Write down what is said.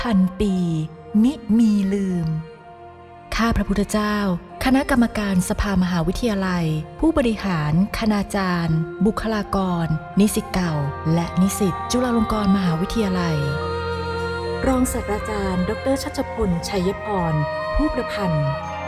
พันปีมิมีลืมข้าพระพุทธเจ้าคณะกรรมการสภามหาวิทยาลัยผู้บริหารคณาจารย์บุคลากรนิสิตเก่าและนิสิตจุฬาลงกรณ์มหาวิทยาลัยรองศาสตราจารย์ดร.ชัชพล ชัยพรผู้ประพันธ์